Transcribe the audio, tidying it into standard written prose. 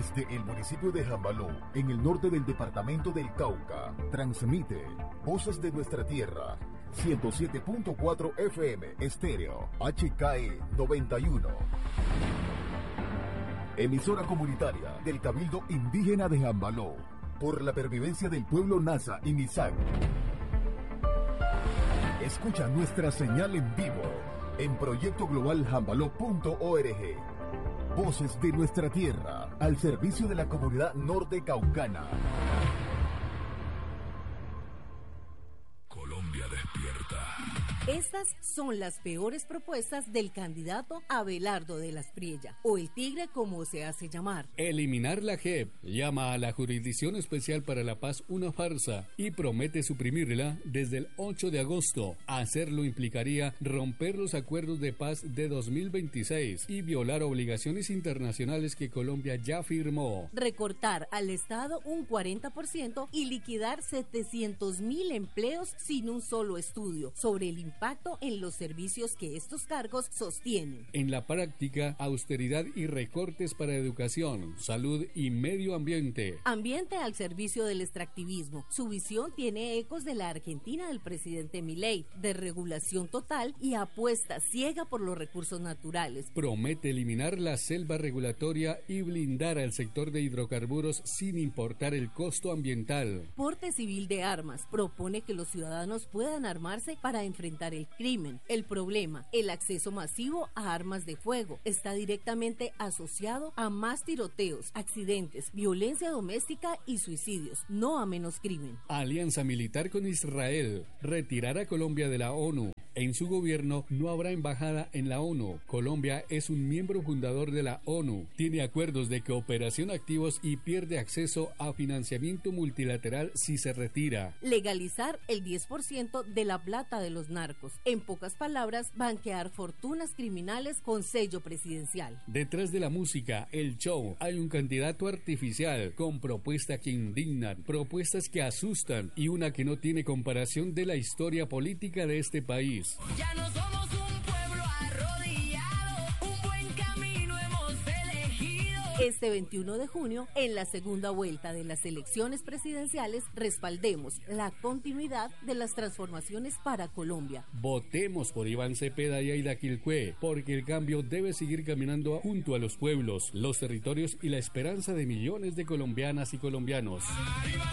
Desde el municipio de Jambaló, en el norte del departamento del Cauca, transmite Voces de Nuestra Tierra, 107.4 FM Estéreo, HKE 91. Emisora comunitaria del Cabildo Indígena de Jambaló, por la pervivencia del pueblo Nasa y Misak. Escucha nuestra señal en vivo en proyectoglobaljambaló.org. Voces de Nuestra Tierra, al servicio de la comunidad norte caucana. Colombia despierta. Estas son las peores propuestas del candidato Abelardo de las Priella, o el Tigre como se hace llamar. Eliminar la JEP, llama a la Jurisdicción Especial para la Paz una farsa y promete suprimirla desde el 8 de agosto. Hacerlo implicaría romper los acuerdos de paz de 2026 y violar obligaciones internacionales que Colombia ya firmó. Recortar al Estado un 40% y liquidar 700.000 empleos sin un solo estudio sobre el impacto en los servicios que estos cargos sostienen. En la práctica, austeridad y recortes para educación, salud y medio ambiente. Ambiente al servicio del extractivismo. Su visión tiene ecos de la Argentina del presidente Milei, de regulación total y apuesta ciega por los recursos naturales. Promete eliminar la selva regulatoria y blindar al sector de hidrocarburos sin importar el costo ambiental. Porte civil de armas. Propone que los ciudadanos puedan armarse para enfrentar el crimen. El problema, el acceso masivo a armas de fuego, está directamente asociado a más tiroteos, accidentes, violencia doméstica y suicidios, no a menos crimen. Alianza militar con Israel. Retirar a Colombia de la ONU. En su gobierno no habrá embajada en la ONU. Colombia es un miembro fundador de la ONU. Tiene acuerdos de cooperación activos y pierde acceso a financiamiento multilateral si se retira. Legalizar el 10% de la plata de los narcos. En pocas palabras, banquear fortunas criminales con sello presidencial. Detrás de la música, el show, hay un candidato artificial con propuestas que indignan, propuestas que asustan y una que no tiene comparación de la historia política de este país. Ya no somos un pueblo arrodillado, un buen camino hemos elegido. Este 21 de junio, en la segunda vuelta de las elecciones presidenciales, respaldemos la continuidad de las transformaciones para Colombia. Votemos por Iván Cepeda y Aida Quilcue, porque el cambio debe seguir caminando junto a los pueblos, los territorios y la esperanza de millones de colombianas y colombianos.